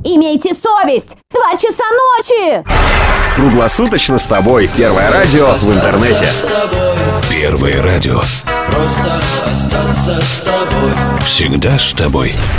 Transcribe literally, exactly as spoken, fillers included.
Имейте совесть! Два часа ночи! Круглосуточно с тобой. Первое радио в интернете. Первое радио. Просто остаться с тобой. Всегда с тобой.